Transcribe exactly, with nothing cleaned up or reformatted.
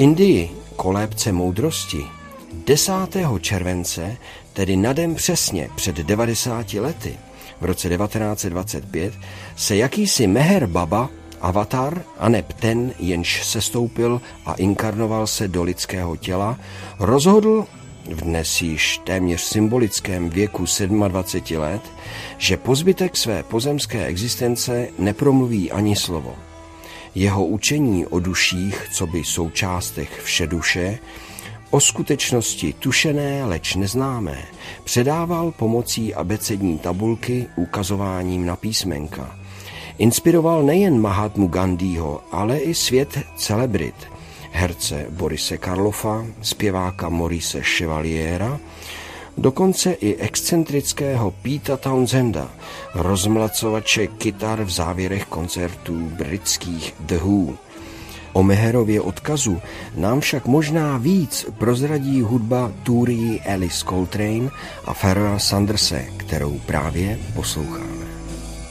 Indii, kolébce moudrosti, desátého července, tedy na den přesně před devadesáti lety, v roce devatenáct set dvacet pět, se jakýsi Meher Baba, avatar, aneb ten, jenž sestoupil a inkarnoval se do lidského těla, rozhodl v dnes již téměř symbolickém věku dvacet sedm let, že po zbytek své pozemské existence nepromluví ani slovo. Jeho učení o duších, coby součástech všeduše, o skutečnosti tušené, leč neznámé, předával pomocí abecední tabulky ukazováním na písmenka. Inspiroval nejen Mahatmu Gandhiho, ale i svět celebrit, herce Borise Karlofa, zpěváka Maurice Chevaliera, dokonce i excentrického Pete Townsenda, rozmlacovače kytar v závěrech koncertů britských The Who. O Meherově odkazu nám však možná víc prozradí hudba Toorie Alice Coltrane a Pharrella Sanderse, kterou právě posloucháme.